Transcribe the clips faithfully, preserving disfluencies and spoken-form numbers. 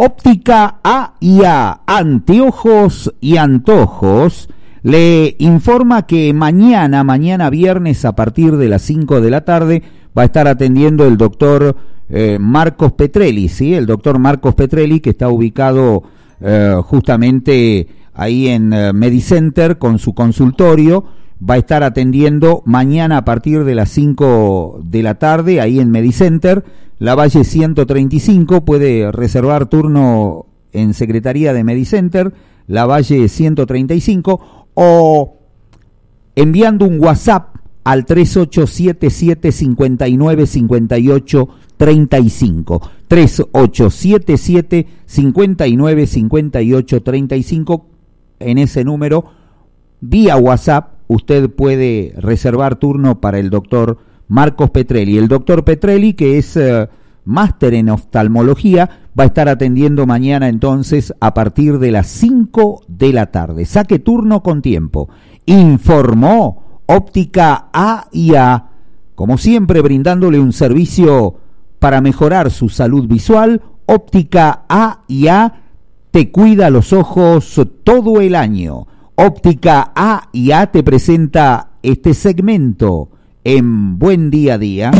Óptica A y A, anteojos y antojos, le informa que mañana, mañana viernes a partir de las cinco de la tarde va a estar atendiendo el doctor eh, Marcos Petrelli, ¿sí? El doctor Marcos Petrelli, que está ubicado eh, justamente ahí en eh, Medicenter con su consultorio. Va a estar atendiendo mañana a partir de las cinco de la tarde ahí en Medicenter, Lavalle ciento treinta y cinco. Puede reservar turno en Secretaría de Medicenter, Lavalle ciento treinta y cinco, o enviando un WhatsApp al tres ocho siete siete, cinco nueve cinco ocho tres cinco, tres ocho siete siete, cinco nueve cinco ocho tres cinco. En ese número, vía WhatsApp, usted puede reservar turno para el doctor Marcos Petrelli. El doctor Petrelli, que es uh, máster en oftalmología, va a estar atendiendo mañana entonces a partir de las cinco de la tarde. Saque turno con tiempo. Informó Óptica A y A, como siempre brindándole un servicio para mejorar su salud visual. Óptica A y A te cuida los ojos todo el año. Óptica A y A te presenta este segmento en Buen Día a Día.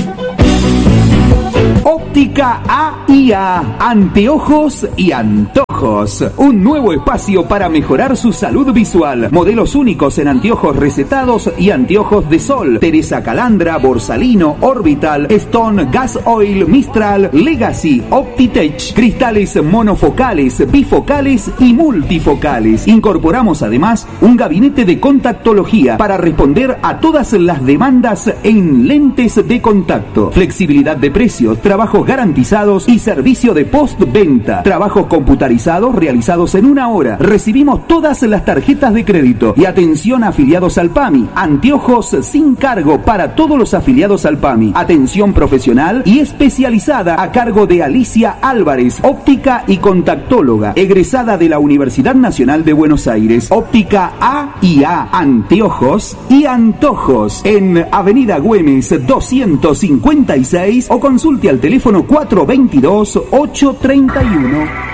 Óptica A y A, anteojos y antojos. Un nuevo espacio para mejorar su salud visual. Modelos únicos en anteojos recetados y anteojos de sol. Teresa Calandra, Borsalino, Orbital, Stone, Gas Oil, Mistral, Legacy, Optitech. Cristales monofocales, bifocales y multifocales. Incorporamos además un gabinete de contactología para responder a todas las demandas en lentes de contacto. Flexibilidad de precios, trabajos garantizados y servicio de postventa. Trabajos computarizados realizados en una hora. Recibimos todas las tarjetas de crédito y atención a afiliados al PAMI. Anteojos sin cargo para todos los afiliados al PAMI. Atención profesional y especializada a cargo de Alicia Álvarez, óptica y contactóloga, egresada de la Universidad Nacional de Buenos Aires. Óptica A y A, anteojos y antojos, en Avenida Güemes doscientos cincuenta y seis, o consulte al teléfono cuatro dos dos, ocho tres uno.